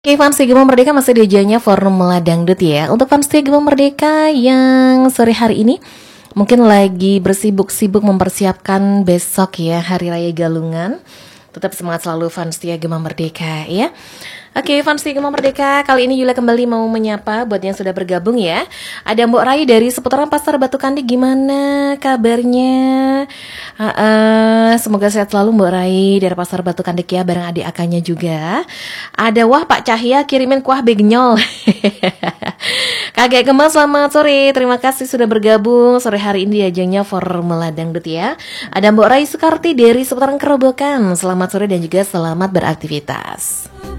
Oke, fans Gema Merdeka masih diajanya Formula Dangdut ya. Untuk fans Gema Merdeka yang sore hari ini mungkin lagi bersibuk-sibuk mempersiapkan besok ya, Hari Raya Galungan. Tetap semangat selalu fans Gema Merdeka ya. Oke, fans Gema Merdeka, kali ini Yula kembali mau menyapa buat yang sudah bergabung ya. Ada Mbok Rai dari seputaran Pasar Batu Kandi, gimana kabarnya? Semoga sehat selalu Mbok Rai dari Pasar Batu Kandi ya, bareng adik akaknya juga. Ada wah Pak Cahya kirimin kuah begenyol. Kakek Kemal selamat sore, terima kasih sudah bergabung sore hari ini di ajangnya Formula Dangdut ya. Ada Mbok Rai Sukarti dari seputaran Kerobokan, selamat sore dan juga selamat beraktivitas.